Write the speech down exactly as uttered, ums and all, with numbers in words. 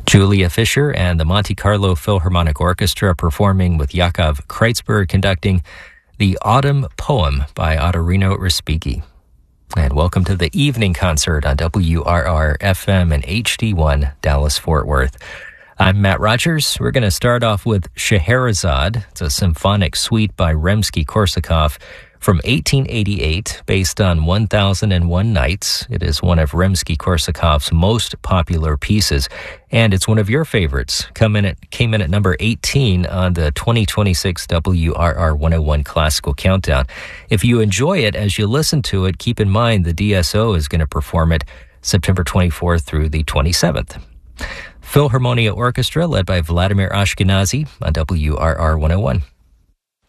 Julia Fischer and the Monte Carlo Philharmonic Orchestra performing with Yakov Kreitzberg conducting the Autumn Poem by Ottorino Respighi. And welcome to the evening concert on W R R F M and H D one Dallas-Fort Worth. I'm Matt Rogers. We're going to start off with Scheherazade. It's a symphonic suite by Rimsky-Korsakov from eighteen eighty-eight, based on one thousand one Nights. It is one of Rimsky-Korsakov's most popular pieces, and it's one of your favorites. Come in at, came in at number eighteen on the twenty twenty-six W R R one oh one Classical Countdown. If you enjoy it as you listen to it, keep in mind the D S O is going to perform it September twenty-fourth through the twenty-seventh. Philharmonia Orchestra, led by Vladimir Ashkenazy on W R R one oh one.